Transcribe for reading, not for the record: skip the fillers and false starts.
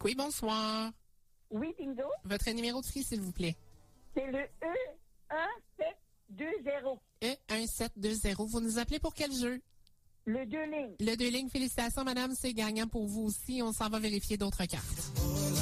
Oui, bonsoir. Oui, bingo. Votre numéro de fille, s'il vous plaît. C'est le E1720. E1720. Vous nous appelez pour quel jeu? Le 2 lignes. Le 2 lignes. Félicitations, madame. C'est gagnant pour vous aussi. On s'en va vérifier d'autres cartes.